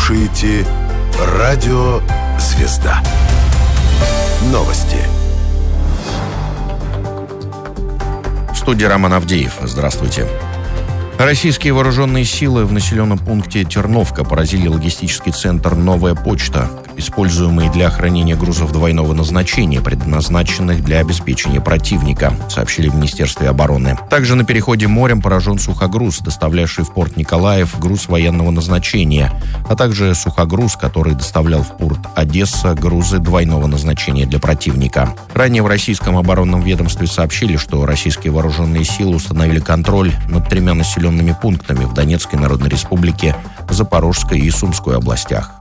слушаете «Радио Звезда». Новости. В студии Роман Авдеев. Здравствуйте. Российские вооруженные силы в населенном пункте Терновка поразили логистический центр «Новая почта», используемый для хранения грузов двойного назначения, предназначенных для обеспечения противника, сообщили в Министерстве обороны. Также на переходе морем поражен сухогруз, доставлявший в порт Николаев груз военного назначения, а также сухогруз, который доставлял в порт Одесса грузы двойного назначения для противника. Ранее в российском оборонном ведомстве сообщили, что российские вооруженные силы установили контроль над 3 населенными пунктами в Донецкой Народной Республике, Запорожской и Сумской областях.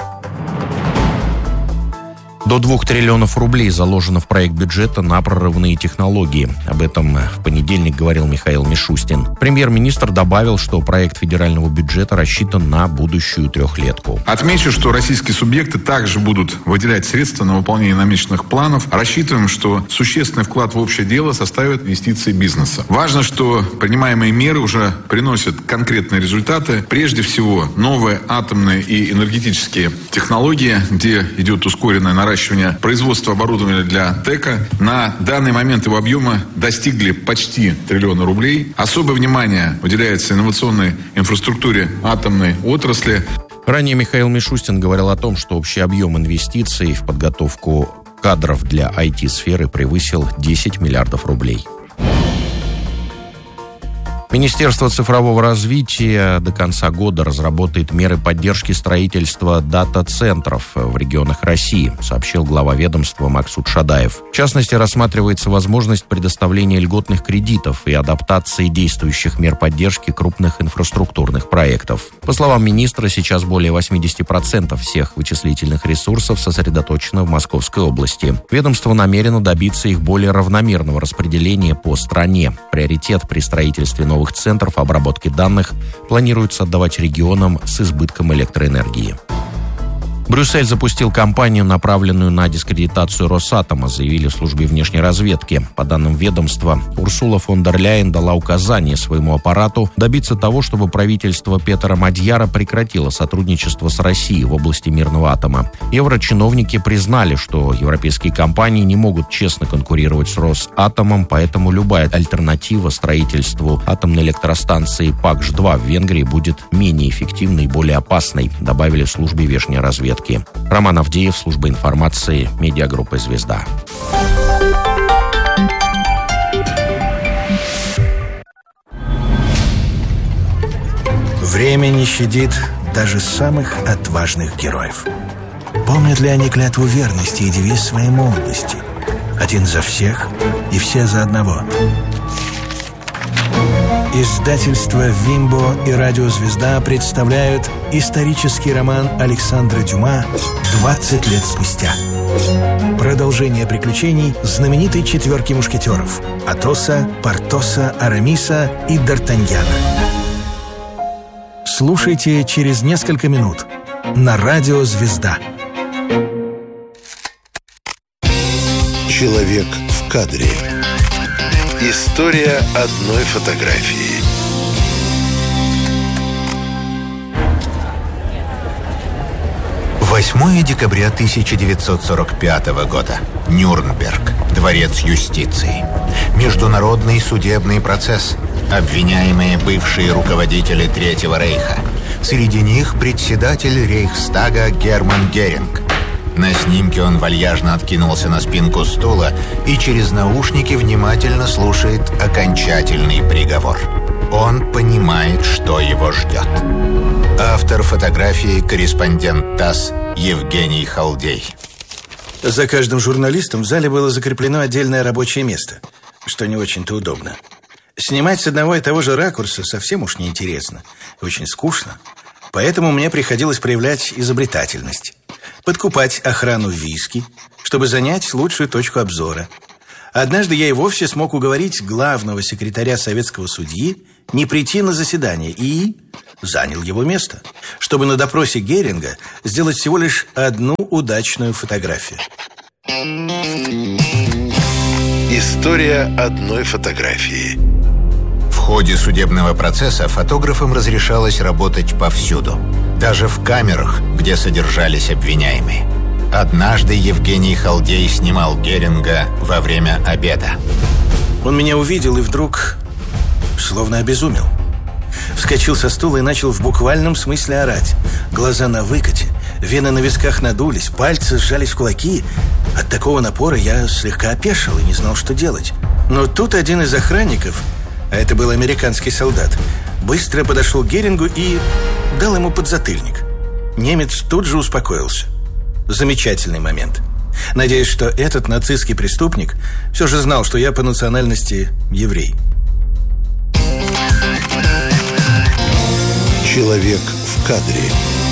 До 2 триллионов рублей заложено в проект бюджета на прорывные технологии. Об этом в понедельник говорил Михаил Мишустин. Премьер-министр добавил, что проект федерального бюджета рассчитан на будущую трехлетку. Отмечу, что российские субъекты также будут выделять средства на выполнение намеченных планов. Рассчитываем, что существенный вклад в общее дело составят инвестиции бизнеса. Важно, что принимаемые меры уже приносят конкретные результаты. Прежде всего, новые атомные и энергетические технологии, где идет ускоренное наращивание производства оборудования для ТЭКа. На данный момент его объемы достигли почти триллиона рублей. Особое внимание уделяется инновационной инфраструктуре атомной отрасли. Ранее Михаил Мишустин говорил о том, что общий объем инвестиций в подготовку кадров для IT-сферы превысил 10 миллиардов рублей. Министерство цифрового развития до конца года разработает меры поддержки строительства дата-центров в регионах России, сообщил глава ведомства Максут Шадаев. В частности, рассматривается возможность предоставления льготных кредитов и адаптации действующих мер поддержки крупных инфраструктурных проектов. По словам министра, сейчас более 80% всех вычислительных ресурсов сосредоточено в Московской области. Ведомство намерено добиться их более равномерного распределения по стране. Приоритет при строительстве новых центров обработки данных планируется отдавать регионам с избытком электроэнергии. Брюссель запустил кампанию, направленную на дискредитацию Росатома, заявили в службе внешней разведки. По данным ведомства, Урсула фон дер Ляйен дала указание своему аппарату добиться того, чтобы правительство Петера Мадьяра прекратило сотрудничество с Россией в области мирного атома. Еврочиновники признали, что европейские компании не могут честно конкурировать с Росатомом, поэтому любая альтернатива строительству атомной электростанции Пакш-2 в Венгрии будет менее эффективной и более опасной, добавили в службе внешней разведки. Роман Авдеев, служба информации, медиагруппа «Звезда». Время не щадит даже самых отважных героев. Помнят ли они клятву верности и девиз своей молодости? Один за всех и все за одного. Издательства «Вимбо» и «Радио Звезда» представляют исторический роман Александра Дюма «20 лет спустя». Продолжение приключений знаменитой четверки мушкетеров – Атоса, Портоса, Арамиса и Д'Артаньяна. Слушайте через несколько минут на «Радио Звезда». Человек в кадре. История одной фотографии. «8 декабря 1945 года. Нюрнберг. Дворец юстиции. Международный судебный процесс. Обвиняемые бывшие руководители Третьего рейха. Среди них председатель Рейхстага Герман Геринг. На снимке он вальяжно откинулся на спинку стула и через наушники внимательно слушает окончательный приговор. Он понимает, что его ждет. Автор фотографии — корреспондент ТАСС Евгений Халдей. За каждым журналистом в зале было закреплено отдельное рабочее место, что не очень-то удобно. Снимать с одного и того же ракурса совсем уж неинтересно, очень скучно. Поэтому мне приходилось проявлять изобретательность. Подкупать охрану виски, чтобы занять лучшую точку обзора. Однажды я и вовсе смог уговорить главного секретаря советского судьи не прийти на заседание и занял его место, чтобы на допросе Геринга сделать всего лишь одну удачную фотографию. История одной фотографии. В ходе судебного процесса фотографам разрешалось работать повсюду, даже в камерах, где содержались обвиняемые. Однажды Евгений Халдей снимал Геринга во время обеда. Он меня увидел и вдруг словно обезумел. Вскочил со стула и начал в буквальном смысле орать. Глаза на выкате, вены на висках надулись, пальцы сжались в кулаки. От такого напора я слегка опешил и не знал, что делать. Но тут один из охранников, а это был американский солдат, быстро подошел к Герингу и дал ему подзатыльник. Немец тут же успокоился. Замечательный момент. Надеюсь, что этот нацистский преступник все же знал, что я по национальности еврей. Человек в кадре.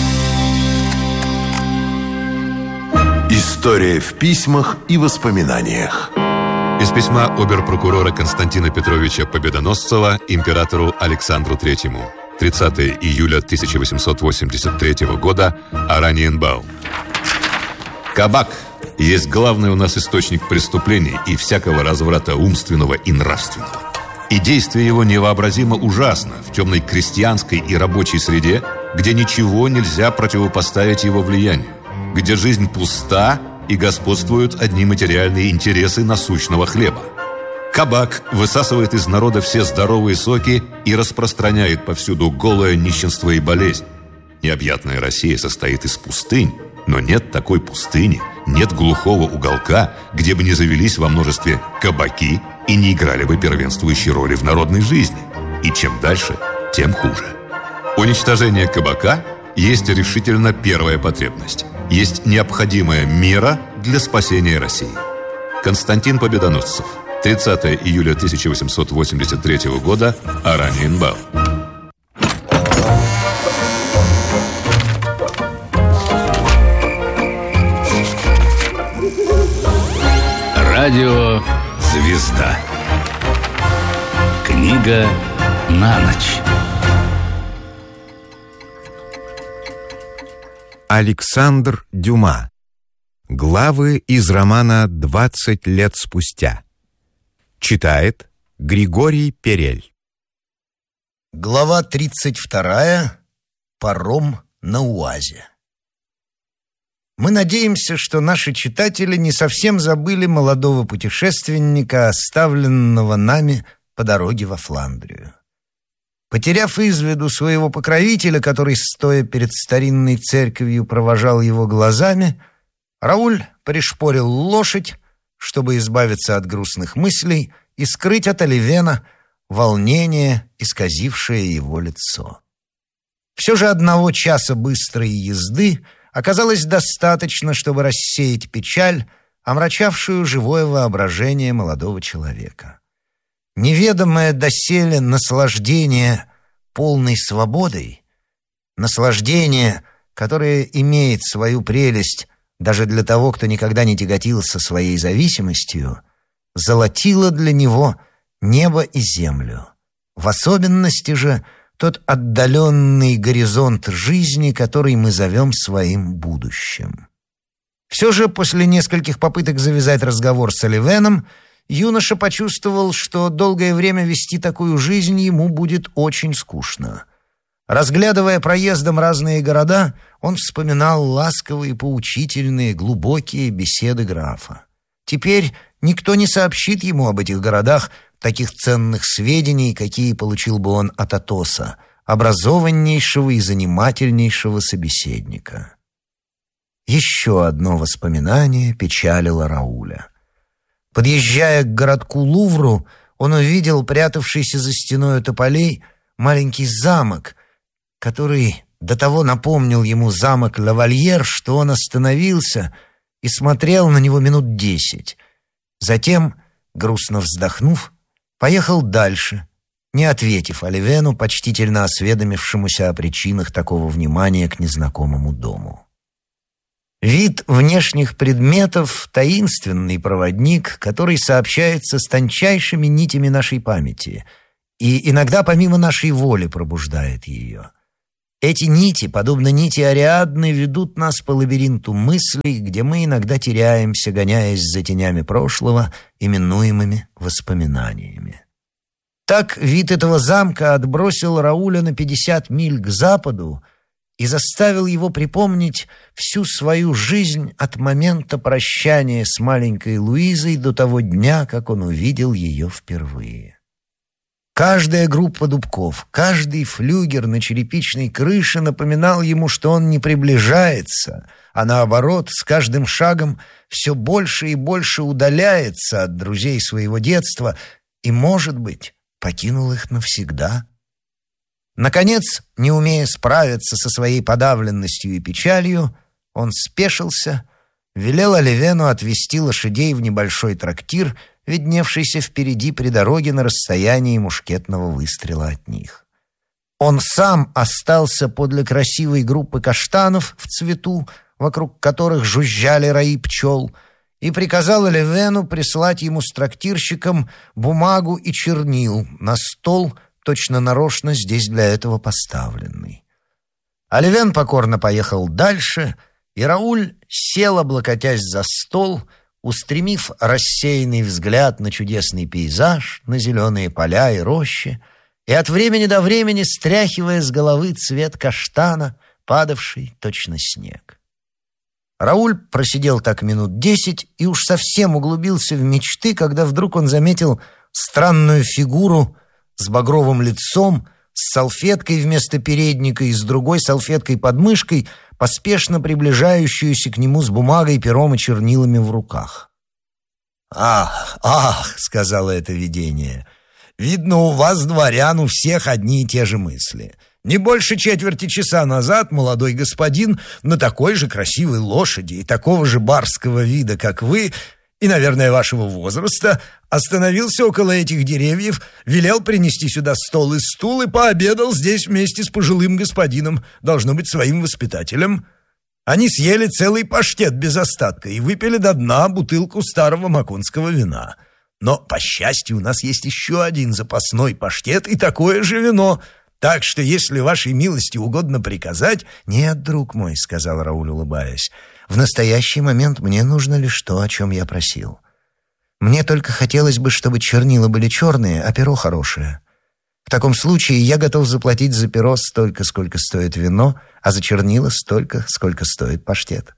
История в письмах и воспоминаниях. Из письма обер-прокурора Константина Петровича Победоносцева императору Александру III. 30 июля 1883 года. Ораниенбаум. Кабак есть главный у нас источник преступлений и всякого разврата умственного и нравственного. И действие его невообразимо ужасно в темной крестьянской и рабочей среде, где ничего нельзя противопоставить его влиянию, где жизнь пуста и господствуют одни материальные интересы насущного хлеба. Кабак высасывает из народа все здоровые соки и распространяет повсюду голое нищенство и болезнь. Необъятная Россия состоит из пустынь, но нет такой пустыни, нет глухого уголка, где бы не завелись во множестве кабаки и не играли бы первенствующей роли в народной жизни. И чем дальше, тем хуже. Уничтожение кабака есть решительно первая потребность. Есть необходимая мера для спасения России. Константин Победоносцев. 30 июля 1883 года. Ораниенбаум. Радио «Звезда». Книга на ночь. Александр Дюма. Главы из романа «20 лет спустя». Читает Григорий Перель. Глава 32. Паром на УАЗе. Мы надеемся, что наши читатели не совсем забыли молодого путешественника, оставленного нами по дороге во Фландрию. Потеряв из виду своего покровителя, который, стоя перед старинной церковью, провожал его глазами, Рауль пришпорил лошадь, чтобы избавиться от грустных мыслей и скрыть от Оливена волнение, исказившее его лицо. Все же 1 часа быстрой езды оказалось достаточно, чтобы рассеять печаль, омрачавшую живое воображение молодого человека. Неведомое доселе наслаждение полной свободой, наслаждение, которое имеет свою прелесть даже для того, кто никогда не тяготился своей зависимостью, золотило для него небо и землю. В особенности же тот отдаленный горизонт жизни, который мы зовем своим будущим. Все же после нескольких попыток завязать разговор с Оливеном, юноша почувствовал, что долгое время вести такую жизнь ему будет очень скучно. Разглядывая проездом разные города, он вспоминал ласковые, поучительные, глубокие беседы графа. Теперь никто не сообщит ему об этих городах таких ценных сведений, какие получил бы он от Атоса, образованнейшего и занимательнейшего собеседника. Еще одно воспоминание печалило Рауля. Подъезжая к городку Лувру, он увидел прятавшийся за стеной тополей маленький замок, который до того напомнил ему замок Лавальер, что он остановился и смотрел на него минут 10. Затем, грустно вздохнув, поехал дальше, не ответив Оливену, почтительно осведомившемуся о причинах такого внимания к незнакомому дому. Вид внешних предметов — таинственный проводник, который сообщается с тончайшими нитями нашей памяти и иногда помимо нашей воли пробуждает ее. Эти нити, подобно нити Ариадны, ведут нас по лабиринту мыслей, где мы иногда теряемся, гоняясь за тенями прошлого, именуемыми воспоминаниями. Так вид этого замка отбросил Рауля на 50 миль к западу и заставил его припомнить всю свою жизнь от момента прощания с маленькой Луизой до того дня, как он увидел ее впервые. Каждая группа дубков, каждый флюгер на черепичной крыше напоминал ему, что он не приближается, а наоборот, с каждым шагом все больше и больше удаляется от друзей своего детства и, может быть, покинул их навсегда. Наконец, не умея справиться со своей подавленностью и печалью, он спешился, велел Оливену отвезти лошадей в небольшой трактир, видневшийся впереди при дороге на расстоянии мушкетного выстрела от них. Он сам остался подле красивой группы каштанов в цвету, вокруг которых жужжали раи пчел, и приказал Оливену прислать ему с трактирщиком бумагу и чернил на стол, точно нарочно здесь для этого поставленный. Оливен покорно поехал дальше, и Рауль сел, облокотясь за стол, устремив рассеянный взгляд на чудесный пейзаж, на зеленые поля и рощи, и от времени до времени стряхивая с головы цвет каштана, падавший точно снег. Рауль просидел так минут 10 и уж совсем углубился в мечты, когда вдруг он заметил странную фигуру с багровым лицом, с салфеткой вместо передника и с другой салфеткой под мышкой, поспешно приближающуюся к нему с бумагой, пером и чернилами в руках. «Ах!» — сказала это видение. «Видно, у вас, дворян, у всех одни и те же мысли. Не больше четверти часа назад молодой господин на такой же красивой лошади и такого же барского вида, как вы, и, наверное, вашего возраста, остановился около этих деревьев, велел принести сюда стол и стул и пообедал здесь вместе с пожилым господином, должно быть, своим воспитателем. Они съели целый паштет без остатка и выпили до дна бутылку старого маконского вина. Но, по счастью, у нас есть еще один запасной паштет и такое же вино, так что, если вашей милости угодно приказать...» «Нет, друг мой», — сказал Рауль, улыбаясь, — «в настоящий момент мне нужно лишь то, о чем я просил. Мне только хотелось бы, чтобы чернила были черные, а перо хорошее. В таком случае я готов заплатить за перо столько, сколько стоит вино, а за чернила столько, сколько стоит паштет».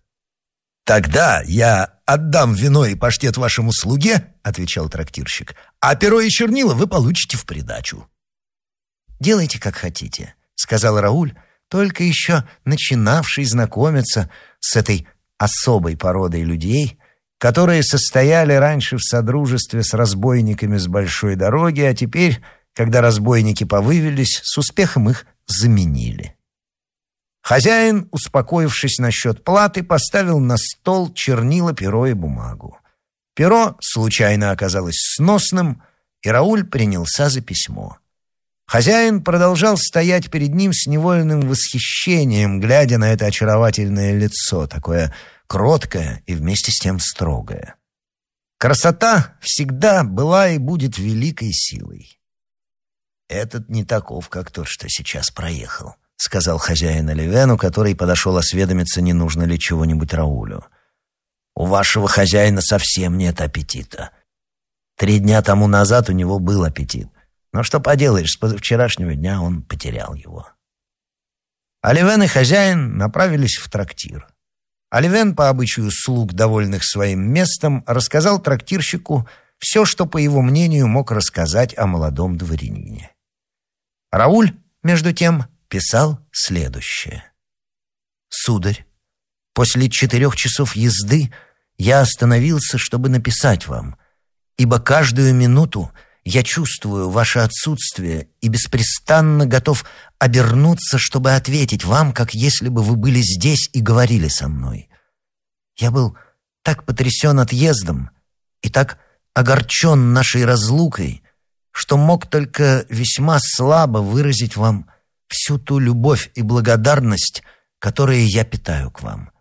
«Тогда я отдам вино и паштет вашему слуге», — отвечал трактирщик, «а перо и чернила вы получите в придачу». «Делайте, как хотите», — сказал Рауль, только еще начинавший знакомиться с этой особой породой людей, которые состояли раньше в содружестве с разбойниками с большой дороги, а теперь, когда разбойники повывелись, с успехом их заменили. Хозяин, успокоившись насчет платы, поставил на стол чернила, перо и бумагу. Перо случайно оказалось сносным, и Рауль принялся за письмо. Хозяин продолжал стоять перед ним с невольным восхищением, глядя на это очаровательное лицо, такое кроткое и вместе с тем строгое. Красота всегда была и будет великой силой. «Этот не таков, как тот, что сейчас проехал», — сказал хозяин Оливену, который подошел осведомиться, не нужно ли чего-нибудь Раулю. «У вашего хозяина совсем нет аппетита. 3 дня тому назад у него был аппетит. Но что поделаешь, с позавчерашнего дня он потерял его». Оливен и хозяин направились в трактир. Оливен, по обычаю слуг, довольных своим местом, рассказал трактирщику все, что, по его мнению, мог рассказать о молодом дворянине. Рауль, между тем, писал следующее. «Сударь, после 4 часов езды я остановился, чтобы написать вам, ибо каждую минуту я чувствую ваше отсутствие и беспрестанно готов обернуться, чтобы ответить вам, как если бы вы были здесь и говорили со мной. Я был так потрясен отъездом и так огорчен нашей разлукой, что мог только весьма слабо выразить вам всю ту любовь и благодарность, которые я питаю к вам.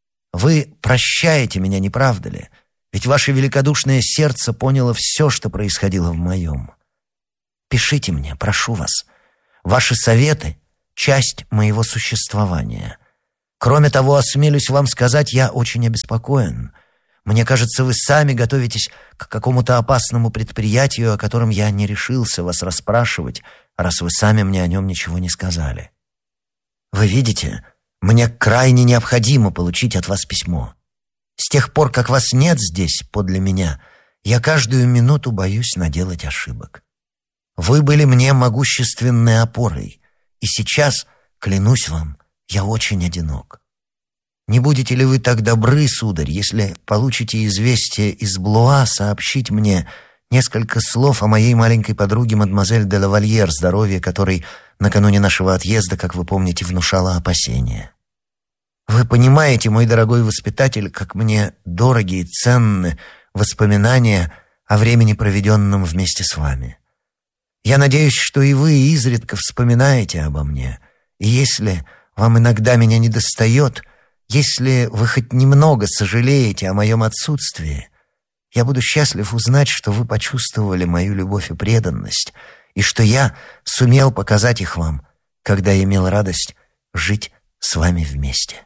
Вы прощаете меня, не правда ли? Ведь ваше великодушное сердце поняло все, что происходило в моем. Пишите мне, прошу вас. Ваши советы — часть моего существования. Кроме того, осмелюсь вам сказать, я очень обеспокоен. Мне кажется, вы сами готовитесь к какому-то опасному предприятию, о котором я не решился вас расспрашивать, раз вы сами мне о нем ничего не сказали. Вы видите, мне крайне необходимо получить от вас письмо. С тех пор, как вас нет здесь подле меня, я каждую минуту боюсь наделать ошибок. Вы были мне могущественной опорой, и сейчас, клянусь вам, я очень одинок. Не будете ли вы так добры, сударь, если получите известие из Блуа, сообщить мне несколько слов о моей маленькой подруге мадемуазель де лавальер, здоровье которой накануне нашего отъезда, как вы помните, внушало опасения? Вы понимаете, мой дорогой воспитатель, как мне дороги и ценны воспоминания о времени, проведенном вместе с вами. Я надеюсь, что и вы изредка вспоминаете обо мне, и если вам иногда меня недостает, если вы хоть немного сожалеете о моем отсутствии, я буду счастлив узнать, что вы почувствовали мою любовь и преданность, и что я сумел показать их вам, когда имел радость жить с вами вместе.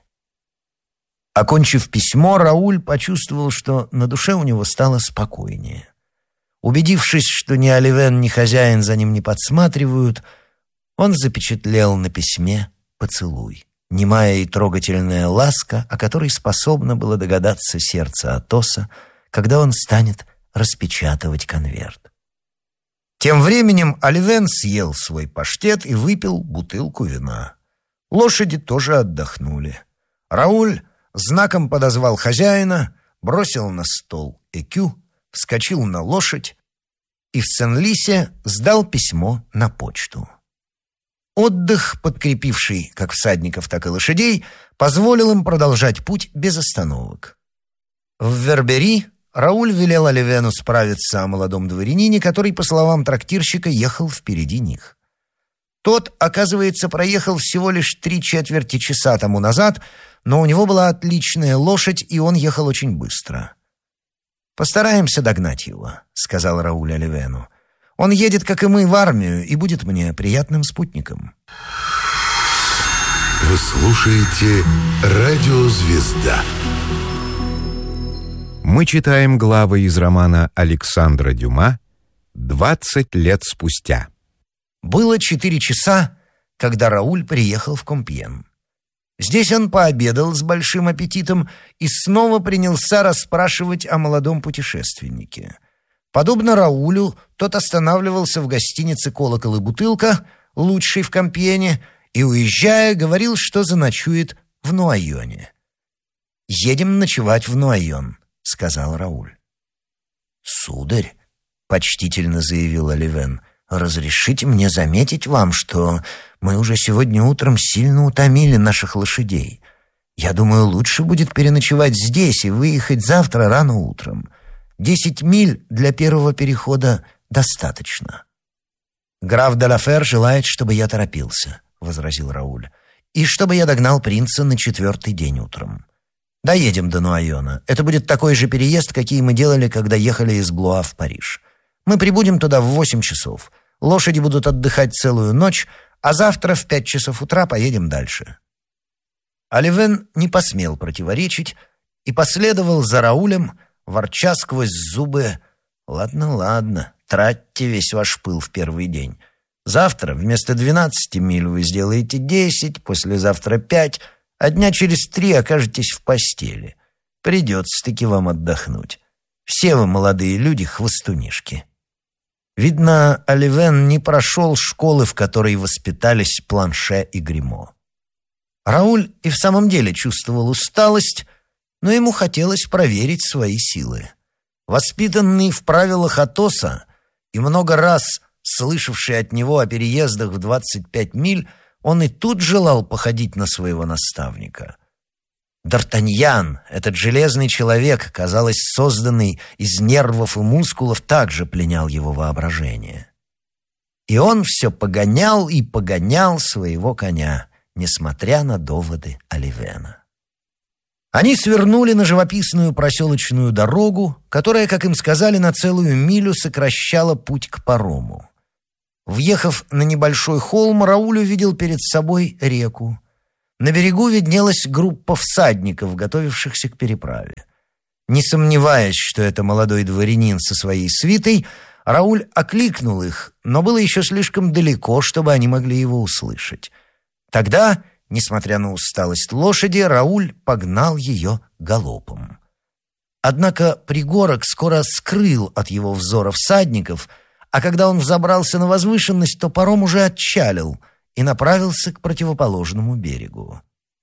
Окончив письмо, Рауль почувствовал, что на душе у него стало спокойнее. Убедившись, что ни Оливен, ни хозяин за ним не подсматривают, он запечатлел на письме поцелуй. Немая и трогательная ласка, о которой способно было догадаться сердце Атоса, когда он станет распечатывать конверт. Тем временем Оливен съел свой паштет и выпил бутылку вина. Лошади тоже отдохнули. Рауль знаком подозвал хозяина, бросил на стол ЭКЮ, вскочил на лошадь и в Сен-Лисе сдал письмо на почту. Отдых, подкрепивший как всадников, так и лошадей, позволил им продолжать путь без остановок. В Вербери Рауль велел Оливену справиться о молодом дворянине, который, по словам трактирщика, ехал впереди них. Тот, оказывается, проехал всего лишь 3/4 часа тому назад, но у него была отличная лошадь, и он ехал очень быстро. «Постараемся догнать его», — сказал Рауль Оливену. «Он едет, как и мы, в армию и будет мне приятным спутником». Вы слушаете «Радио Звезда». Мы читаем главы из романа Александра Дюма «20 лет спустя». Было 4 часа, когда Рауль приехал в Компьен. Здесь он пообедал с большим аппетитом и снова принялся расспрашивать о молодом путешественнике. Подобно Раулю, тот останавливался в гостинице «Колокол и бутылка», лучшей в Компьене, и, уезжая, говорил, что заночует в Нуайоне. «Едем ночевать в Нуайон», — сказал Рауль. «Сударь», — почтительно заявил Оливен, — «разрешите мне заметить вам, что мы уже сегодня утром сильно утомили наших лошадей. Я думаю, лучше будет переночевать здесь и выехать завтра рано утром. 10 миль для первого перехода достаточно». «Граф де ла Фер желает, чтобы я торопился», — возразил Рауль, «и чтобы я догнал принца на 4-й день утром. Доедем до Нуайона. Это будет такой же переезд, какие мы делали, когда ехали из Блуа в Париж. Мы прибудем туда в 8 часов. Лошади будут отдыхать целую ночь, а завтра в 5 часов утра поедем дальше». Оливен не посмел противоречить и последовал за Раулем, ворча сквозь зубы: «Ладно, ладно, тратьте весь ваш пыл в первый день. Завтра вместо 12 миль вы сделаете 10, послезавтра 5, а дня через 3 окажетесь в постели. Придется-таки вам отдохнуть. Все вы, молодые люди, хвостунишки». Видно, Оливен не прошел школы, в которой воспитались Планше и Гримо. Рауль и в самом деле чувствовал усталость, но ему хотелось проверить свои силы. Воспитанный в правилах Атоса и много раз слышавший от него о переездах в 25 миль, он и тут желал походить на своего наставника. Д'Артаньян, этот железный человек, казалось, созданный из нервов и мускулов, также пленял его воображение. И он все погонял и погонял своего коня, несмотря на доводы Оливена. Они свернули на живописную проселочную дорогу, которая, как им сказали, на целую милю сокращала путь к парому. Въехав на небольшой холм, Рауль увидел перед собой реку. На берегу виднелась группа всадников, готовившихся к переправе. Не сомневаясь, что это молодой дворянин со своей свитой, Рауль окликнул их, но было еще слишком далеко, чтобы они могли его услышать. Тогда, несмотря на усталость лошади, Рауль погнал ее галопом. Однако пригорок скоро скрыл от его взора всадников, а когда он взобрался на возвышенность, то паром уже отчалил и направился к противоположному берегу.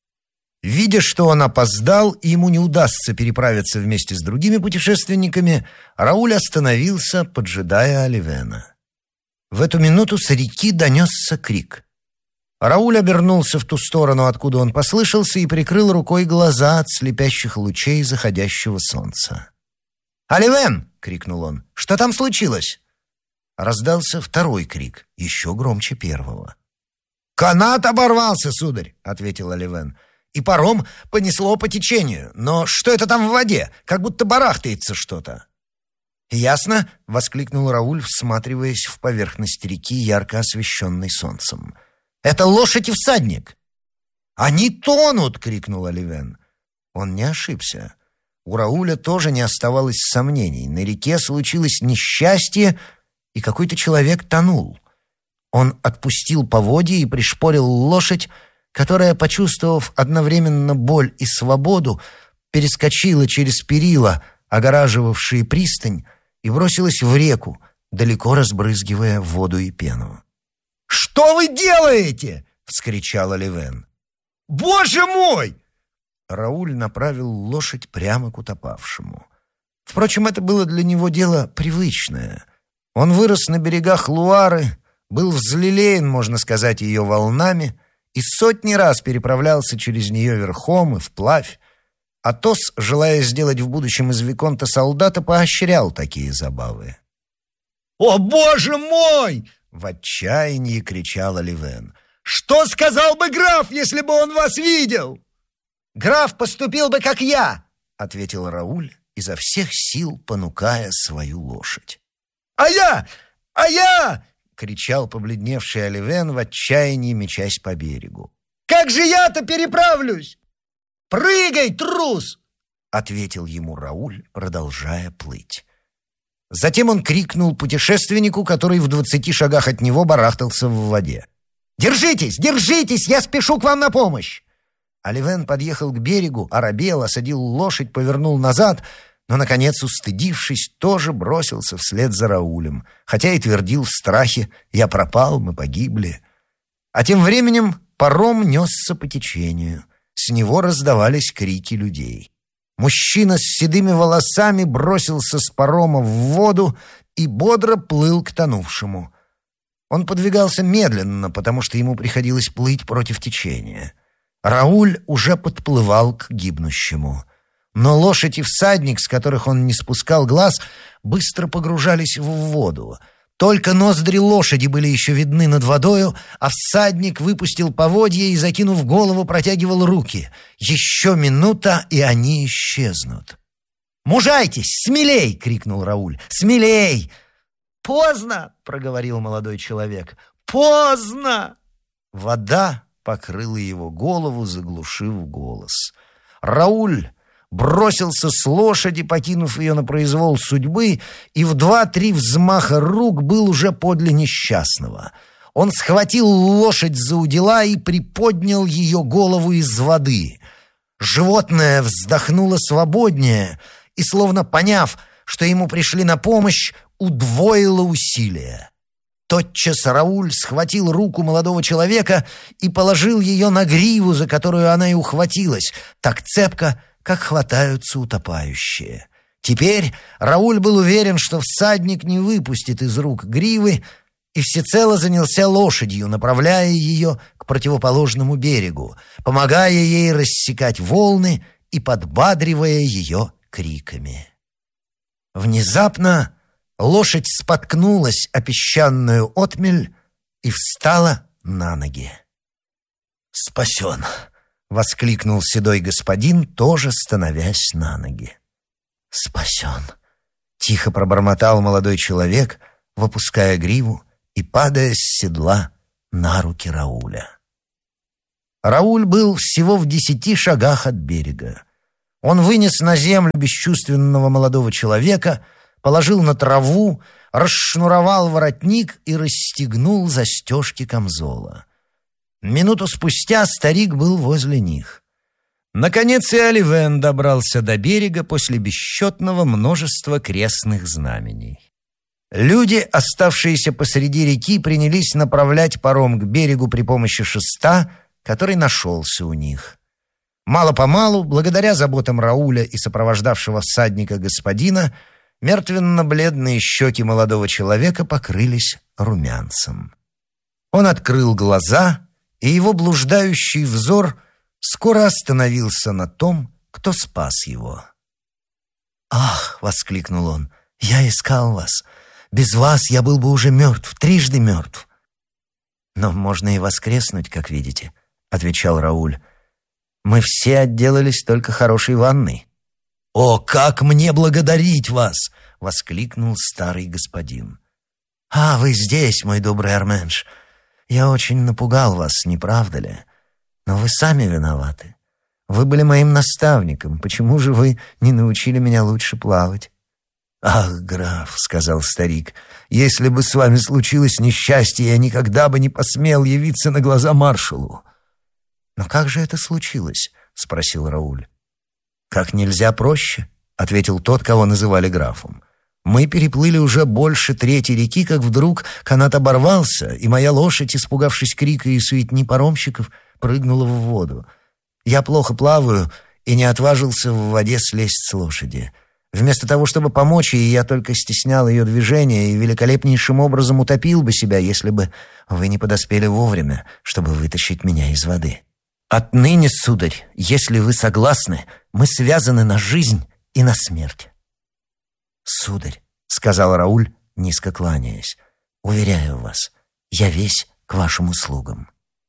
Видя, что он опоздал и ему не удастся переправиться вместе с другими путешественниками, Рауль остановился, поджидая Оливена. В эту минуту с реки донесся крик. Рауль обернулся в ту сторону, откуда он послышался, и прикрыл рукой глаза от слепящих лучей заходящего солнца. «Оливен!» — крикнул он. «Что там случилось?» Раздался второй крик, еще громче первого. «Канат оборвался, сударь!» — ответил Оливен. «И паром понесло по течению. Но что это там в воде? Как будто барахтается что-то». «Ясно!» — воскликнул Рауль, всматриваясь в поверхность реки, ярко освещенной солнцем. «Это лошадь и всадник!» «Они тонут!» — крикнул Оливен. Он не ошибся. У Рауля тоже не оставалось сомнений. На реке случилось несчастье, и какой-то человек тонул. Он отпустил поводья и пришпорил лошадь, которая, почувствовав одновременно боль и свободу, перескочила через перила, огораживавшие пристань, и бросилась в реку, далеко разбрызгивая воду и пену. «Что вы делаете?» — вскричал Оливен. «Боже мой!» Рауль направил лошадь прямо к утопавшему. Впрочем, это было для него дело привычное. Он вырос на берегах Луары, был взлелеян, можно сказать, ее волнами, и сотни раз переправлялся через нее верхом и вплавь. Атос, желая сделать в будущем из виконта солдата, поощрял такие забавы. «О, боже мой!» — в отчаянии кричал Оливен. «Что сказал бы граф, если бы он вас видел?» «Граф поступил бы, как я!» — ответил Рауль, изо всех сил понукая свою лошадь. «А я!» — кричал побледневший Оливен в отчаянии, мечась по берегу. «Как же я-то переправлюсь?» «Прыгай, трус!» — ответил ему Рауль, продолжая плыть. Затем он крикнул путешественнику, который в 20 шагах от него барахтался в воде. «Держитесь, держитесь, я спешу к вам на помощь!» Оливен подъехал к берегу, оробел, осадил лошадь, повернул назад, но, наконец, устыдившись, тоже бросился вслед за Раулем, хотя и твердил в страхе: «Я пропал, мы погибли». А тем временем паром несся по течению. С него раздавались крики людей. Мужчина с седыми волосами бросился с парома в воду и бодро плыл к тонувшему. Он подвигался медленно, потому что ему приходилось плыть против течения. Рауль уже подплывал к гибнущему. Но лошадь и всадник, с которых он не спускал глаз, быстро погружались в воду. Только ноздри лошади были еще видны над водою, а всадник выпустил поводья и, закинув голову, протягивал руки. Еще минута, и они исчезнут. «Мужайтесь! Смелей!» — крикнул Рауль. «Смелей!» «Поздно!» — проговорил молодой человек. «Поздно!» Вода покрыла его голову, заглушив голос. Рауль бросился с лошади, покинув ее на произвол судьбы, и в 2-3 взмаха рук был уже подле несчастного. Он схватил лошадь за удила и приподнял ее голову из воды. Животное вздохнуло свободнее и, словно поняв, что ему пришли на помощь, удвоило усилия. Тотчас Рауль схватил руку молодого человека и положил ее на гриву, за которую она и ухватилась, так цепко, как хватаются утопающие. Теперь Рауль был уверен, что всадник не выпустит из рук гривы, и всецело занялся лошадью, направляя ее к противоположному берегу, помогая ей рассекать волны и подбадривая ее криками. Внезапно лошадь споткнулась о песчаную отмель и встала на ноги. «Спасен!» — воскликнул седой господин, тоже становясь на ноги. «Спасен!» — тихо пробормотал молодой человек, выпуская гриву и падая с седла на руки Рауля. Рауль был всего в 10 шагах от берега. Он вынес на землю бесчувственного молодого человека, положил на траву, расшнуровал воротник и расстегнул застежки камзола. Минуту спустя старик был возле них. Наконец и Оливен добрался до берега после бесчетного множества крестных знамений. Люди, оставшиеся посреди реки, принялись направлять паром к берегу при помощи шеста, который нашелся у них. Мало-помалу, благодаря заботам Рауля и сопровождавшего всадника господина, мертвенно-бледные щеки молодого человека покрылись румянцем. Он открыл глаза, и его блуждающий взор скоро остановился на том, кто спас его. «Ах!» — воскликнул он. «Я искал вас. Без вас я был бы уже мертв, трижды мертв». «Но можно и воскреснуть, как видите», — отвечал Рауль. «Мы все отделались только хорошей ванной». «О, как мне благодарить вас!» — воскликнул старый господин. «А, вы здесь, мой добрый Арменш. Я очень напугал вас, не правда ли? Но вы сами виноваты. Вы были моим наставником. Почему же вы не научили меня лучше плавать?» «Ах, граф», — сказал старик, — «если бы с вами случилось несчастье, я никогда бы не посмел явиться на глаза маршалу». «Но как же это случилось?» — спросил Рауль. «Как нельзя проще», — ответил тот, кого называли графом. «Мы переплыли уже больше трети реки, как вдруг канат оборвался, и моя лошадь, испугавшись крика и суетни паромщиков, прыгнула в воду. Я плохо плаваю и не отважился в воде слезть с лошади. Вместо того, чтобы помочь ей, я только стеснял ее движения и великолепнейшим образом утопил бы себя, если бы вы не подоспели вовремя, чтобы вытащить меня из воды. Отныне, сударь, если вы согласны, мы связаны на жизнь и на смерть». «Сударь», — сказал Рауль, низко кланяясь, — «уверяю вас, я весь к вашим услугам».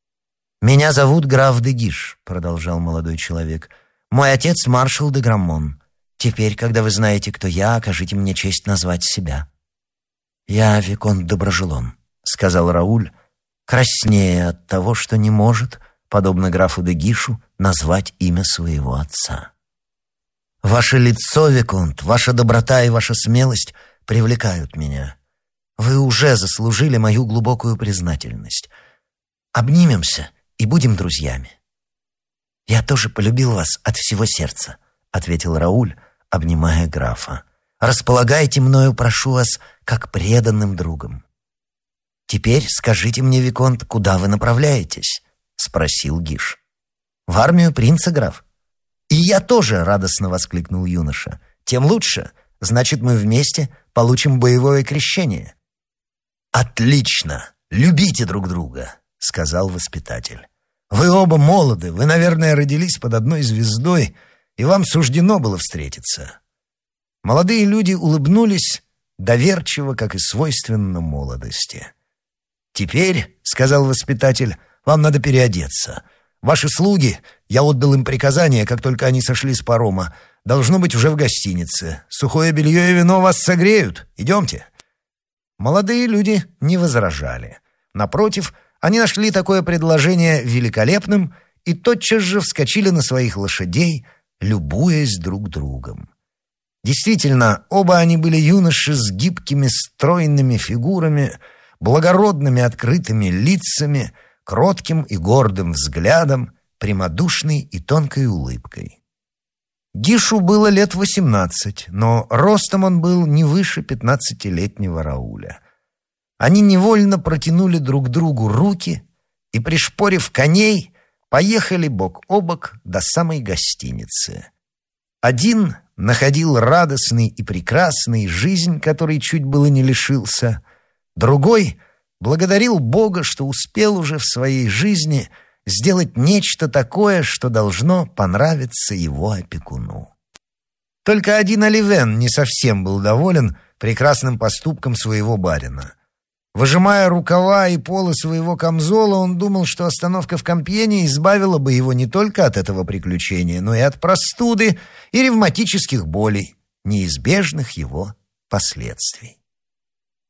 «Меня зовут граф де Гиш», — продолжал молодой человек. «Мой отец маршал де Граммон. Теперь, когда вы знаете, кто я, окажите мне честь назвать себя». «Я виконт де Бражелон», — сказал Рауль, краснея от того, что не может, подобно графу де Гишу, назвать имя своего отца. «Ваше лицо, виконт, ваша доброта и ваша смелость привлекают меня. Вы уже заслужили мою глубокую признательность. Обнимемся и будем друзьями». «Я тоже полюбил вас от всего сердца», — ответил Рауль, обнимая графа. «Располагайте мною, прошу вас, как преданным другом». «Теперь скажите мне, виконт, куда вы направляетесь?» — спросил Гиш. «В армию принца, граф». «И я тоже!» — радостно воскликнул юноша. «Тем лучше. Значит, мы вместе получим боевое крещение». «Отлично! Любите друг друга!» — сказал воспитатель. «Вы оба молоды, вы, наверное, родились под одной звездой, и вам суждено было встретиться». Молодые люди улыбнулись доверчиво, как и свойственно молодости. «Теперь, — сказал воспитатель, — вам надо переодеться. Ваши слуги, я отдал им приказание, как только они сошли с парома, должно быть уже в гостинице. Сухое белье и вино вас согреют. Идемте». Молодые люди не возражали. Напротив, они нашли такое предложение великолепным и тотчас же вскочили на своих лошадей, любуясь друг другом. Действительно, оба они были юноши с гибкими стройными фигурами, благородными открытыми лицами, кротким и гордым взглядом, прямодушной и тонкой улыбкой. Гишу было лет 18, но ростом он был не выше 15-летнего Рауля. Они невольно протянули друг другу руки и, пришпорив коней, поехали бок о бок до самой гостиницы. Один находил радостной и прекрасной жизнь, которой чуть было не лишился, другой благодарил Бога, что успел уже в своей жизни сделать нечто такое, что должно понравиться его опекуну. Только один Оливен не совсем был доволен прекрасным поступком своего барина. Выжимая рукава и полы своего камзола, он думал, что остановка в Компьене избавила бы его не только от этого приключения, но и от простуды и ревматических болей, неизбежных его последствий.